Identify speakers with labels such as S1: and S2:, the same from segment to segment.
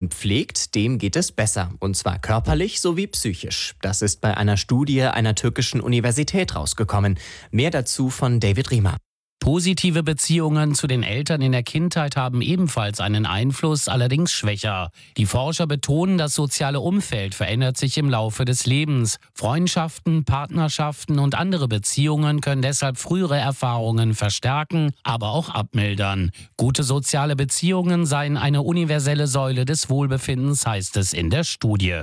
S1: pflegt, dem geht es besser. Und zwar körperlich sowie psychisch. Das ist bei einer Studie einer türkischen Universität rausgekommen. Mehr dazu von David Riemer.
S2: Positive Beziehungen zu den Eltern in der Kindheit haben ebenfalls einen Einfluss, allerdings schwächer. Die Forscher betonen, das soziale Umfeld verändert sich im Laufe des Lebens. Freundschaften, Partnerschaften und andere Beziehungen können deshalb frühere Erfahrungen verstärken, aber auch abmildern. Gute soziale Beziehungen seien eine universelle Säule des Wohlbefindens, heißt es in der Studie.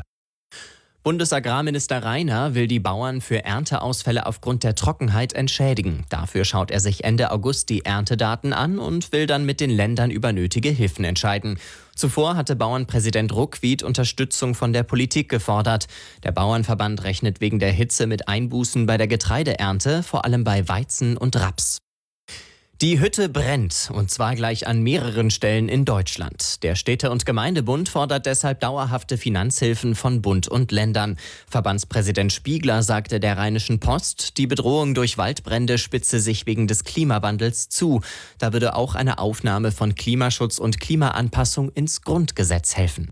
S1: Bundesagrarminister Rainer will die Bauern für Ernteausfälle aufgrund der Trockenheit entschädigen. Dafür schaut er sich Ende August die Erntedaten an und will dann mit den Ländern über nötige Hilfen entscheiden. Zuvor hatte Bauernpräsident Ruckwied Unterstützung von der Politik gefordert. Der Bauernverband rechnet wegen der Hitze mit Einbußen bei der Getreideernte, vor allem bei Weizen und Raps. Die Hütte brennt, und zwar gleich an mehreren Stellen in Deutschland. Der Städte- und Gemeindebund fordert deshalb dauerhafte Finanzhilfen von Bund und Ländern. Verbandspräsident Spiegler sagte der Rheinischen Post, die Bedrohung durch Waldbrände spitze sich wegen des Klimawandels zu. Da würde auch eine Aufnahme von Klimaschutz und Klimaanpassung ins Grundgesetz helfen.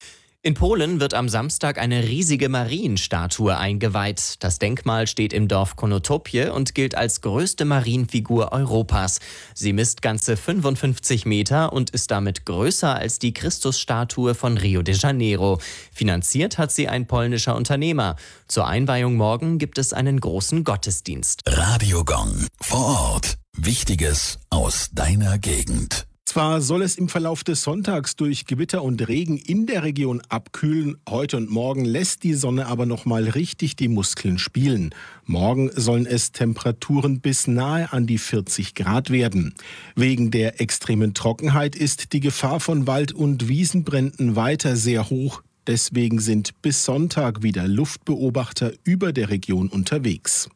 S1: In Polen wird am Samstag eine riesige Marienstatue eingeweiht. Das Denkmal steht im Dorf Konotopie und gilt als größte Marienfigur Europas. Sie misst ganze 55 Meter und ist damit größer als die Christusstatue von Rio de Janeiro. Finanziert hat sie ein polnischer Unternehmer. Zur Einweihung morgen gibt es einen großen Gottesdienst.
S3: Radio Gong. Vor Ort. Wichtiges aus deiner Gegend.
S4: Zwar soll es im Verlauf des Sonntags durch Gewitter und Regen in der Region abkühlen, heute und morgen lässt die Sonne aber noch mal richtig die Muskeln spielen. Morgen sollen es Temperaturen bis nahe an die 40 Grad werden. Wegen der extremen Trockenheit ist die Gefahr von Wald- und Wiesenbränden weiter sehr hoch. Deswegen sind bis Sonntag wieder Luftbeobachter über der Region unterwegs.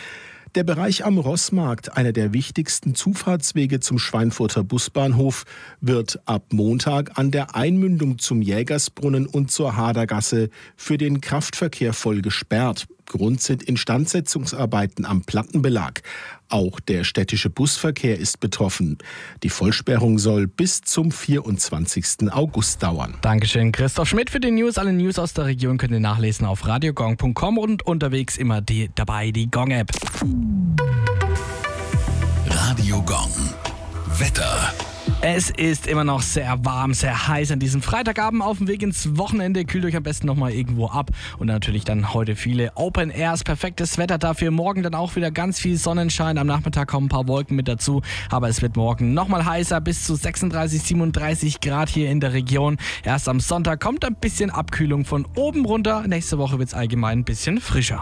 S4: Der Bereich am Rossmarkt, einer der wichtigsten Zufahrtswege zum Schweinfurter Busbahnhof, wird ab Montag an der Einmündung zum Jägersbrunnen und zur Hadergasse für den Kraftverkehr voll gesperrt. Grund sind Instandsetzungsarbeiten am Plattenbelag. Auch der städtische Busverkehr ist betroffen. Die Vollsperrung soll bis zum 24. August dauern.
S5: Dankeschön, Christoph Schmidt für die News. Alle News aus der Region könnt ihr nachlesen auf radiogong.com und unterwegs immer die Gong-App.
S3: Radio Gong. Wetter.
S5: Es ist immer noch sehr warm, sehr heiß an diesem Freitagabend auf dem Weg ins Wochenende. Kühlt euch am besten nochmal irgendwo ab. Und natürlich dann heute viele Open Airs. Perfektes Wetter dafür. Morgen dann auch wieder ganz viel Sonnenschein. Am Nachmittag kommen ein paar Wolken mit dazu. Aber es wird morgen nochmal heißer. Bis zu 36, 37 Grad hier in der Region. Erst am Sonntag kommt ein bisschen Abkühlung von oben runter. Nächste Woche wird es allgemein ein bisschen frischer.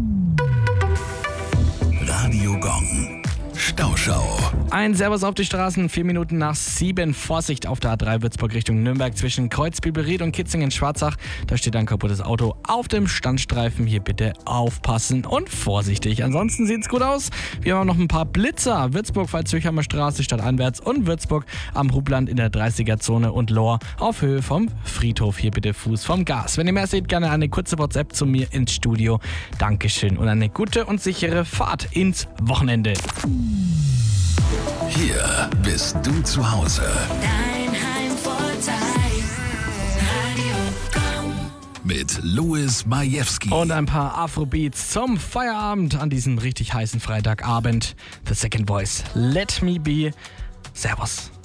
S3: Radio Gong. Stauschau.
S5: Ein Servus auf die Straßen, 4 Minuten nach 7. Vorsicht auf der A3 Würzburg Richtung Nürnberg zwischen Kreuzbibelried und Kitzingen-Schwarzach. Da steht ein kaputtes Auto auf dem Standstreifen. Hier bitte aufpassen und vorsichtig. Ansonsten sieht es gut aus. Wir haben noch ein paar Blitzer. Würzburg, Pfalz-Zürchheimer Straße, stadteinwärts und Würzburg am Hubland in der 30er-Zone und Lohr auf Höhe vom Friedhof. Hier bitte Fuß vom Gas. Wenn ihr mehr seht, gerne eine kurze WhatsApp zu mir ins Studio. Dankeschön und eine gute und sichere Fahrt ins Wochenende.
S3: Hier bist du zu Hause.
S6: Dein Heimvorteil. Radio Gong.
S3: Mit Louis Majewski.
S5: Und ein paar Afrobeats zum Feierabend an diesem richtig heißen Freitagabend. The Second Voice, Let Me Be. Servus.